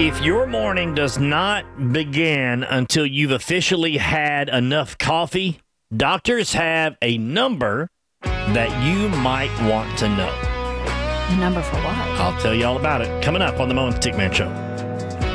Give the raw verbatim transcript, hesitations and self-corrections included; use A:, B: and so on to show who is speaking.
A: If your morning does not begin until you've officially had enough coffee, doctors have a number that you might want to know.
B: A number for what?
A: I'll tell you all about it coming up on the Mo and Stickman Show.